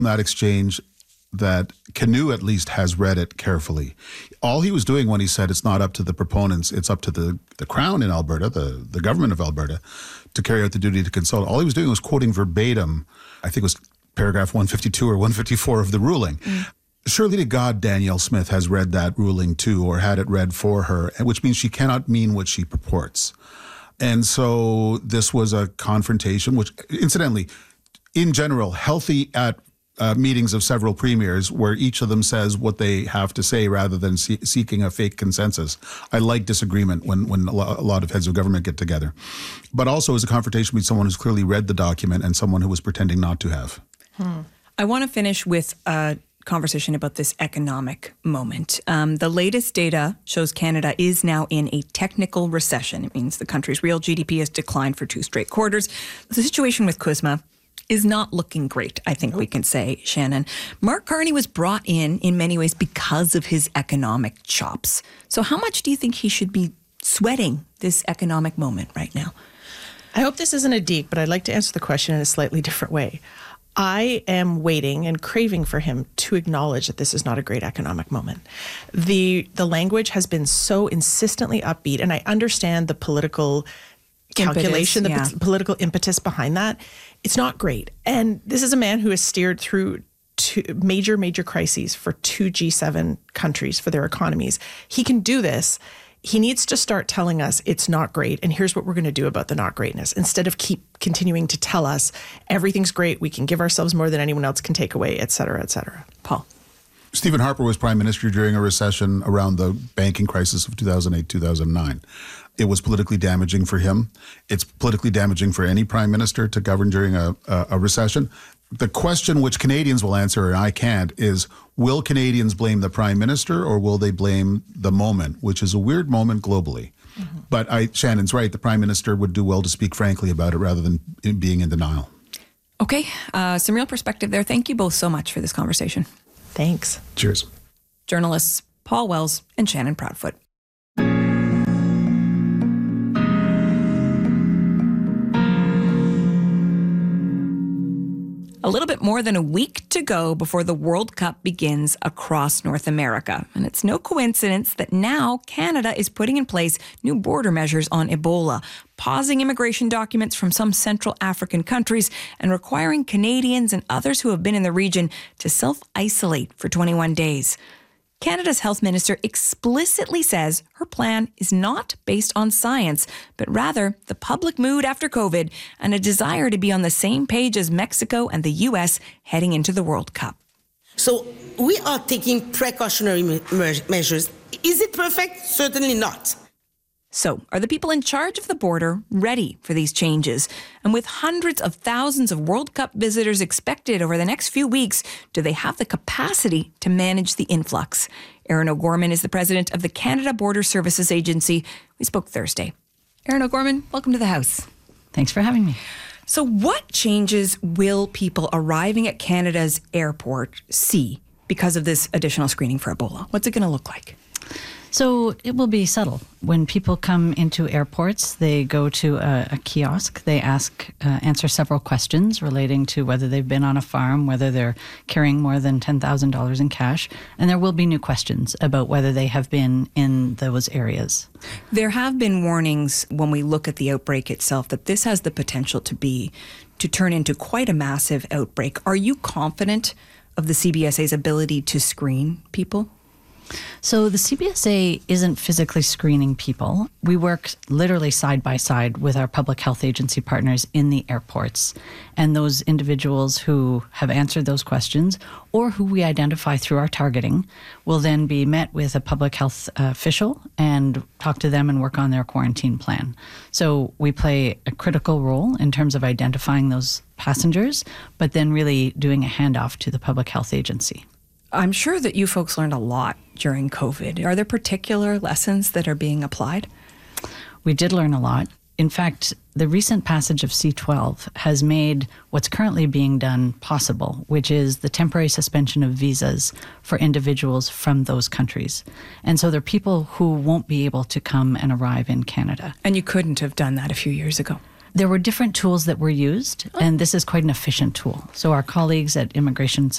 that exchange that Canoe at least has read it carefully. All he was doing when he said it's not up to the proponents, it's up to the Crown in Alberta, the government of Alberta, to carry out the duty to consult. All he was doing was quoting verbatim, I think it was paragraph 152 or 154 of the ruling. Surely to God, Danielle Smith has read that ruling too, or had it read for her, which means she cannot mean what she purports. And so this was a confrontation, which incidentally, in general, healthy at meetings of several premiers where each of them says what they have to say rather than seeking a fake consensus. I like disagreement when a lot of heads of government get together. But also as a confrontation with someone who's clearly read the document and someone who was pretending not to have. I want to finish with a conversation about this economic moment. The latest data shows Canada is now in a technical recession. It means the country's real GDP has declined for 2 straight quarters. The situation with CUSMA is not looking great, I think we can say, Shannon. Mark Carney was brought in many ways because of his economic chops. So how much do you think he should be sweating this economic moment right now? I hope this isn't a dig, but I'd like to answer the question in a slightly different way. I am waiting and craving for him to acknowledge that this is not a great economic moment. The language has been so insistently upbeat, and I understand the political calculation, the political impetus behind that. It's not great. And this is a man who has steered through two major crises for 2 G7 countries for their economies. He can do this. He needs to start telling us it's not great, and here's what we're going to do about the not greatness, instead of keep continuing to tell us everything's great, we can give ourselves more than anyone else can take away, et cetera, et cetera. Paul. Stephen Harper was prime minister during a recession around the banking crisis of 2008, 2009. It was politically damaging for him. It's politically damaging for any prime minister to govern during a recession. The question which Canadians will answer, and I can't, is will Canadians blame the prime minister or will they blame the moment, which is a weird moment globally. But Shannon's right. The prime minister would do well to speak frankly about it rather than being in denial. Okay. Some real perspective there. Thank you both so much for this conversation. Thanks. Cheers. Journalists Paul Wells and Shannon Proudfoot. A little bit more than a week to go before the World Cup begins across North America. And it's no coincidence that now Canada is putting in place new border measures on Ebola, pausing immigration documents from some Central African countries and requiring Canadians and others who have been in the region to self-isolate for 21 days. Canada's health minister explicitly says her plan is not based on science, but rather the public mood after COVID and a desire to be on the same page as Mexico and the U.S. heading into the World Cup. So we are taking precautionary measures. Is it perfect? Certainly not. So, are the people in charge of the border ready for these changes? And with hundreds of thousands of World Cup visitors expected over the next few weeks, do they have the capacity to manage the influx? Erin O'Gorman is the president of the Canada Border Services Agency. We spoke Thursday. Erin O'Gorman, welcome to the House. Thanks for having me. So, what changes will people arriving at Canada's airport see because of this additional screening for Ebola? What's it going to look like? So it will be subtle. When people come into airports, they go to a kiosk. They answer several questions relating to whether they've been on a farm, whether they're carrying more than $10,000 in cash. And there will be new questions about whether they have been in those areas. There have been warnings when we look at the outbreak itself that this has the potential to turn into quite a massive outbreak. Are you confident of the CBSA's ability to screen people? So the CBSA isn't physically screening people. We work literally side by side with our public health agency partners in the airports. And those individuals who have answered those questions or who we identify through our targeting will then be met with a public health official and talk to them and work on their quarantine plan. So we play a critical role in terms of identifying those passengers, but then really doing a handoff to the public health agency. I'm sure that you folks learned a lot during COVID. Are there particular lessons that are being applied? We did learn a lot. In fact, the recent passage of C-12 has made what's currently being done possible, which is the temporary suspension of visas for individuals from those countries. And so there are people who won't be able to come and arrive in Canada. And you couldn't have done that a few years ago. There were different tools that were used, and this is quite an efficient tool. So our colleagues at Immigration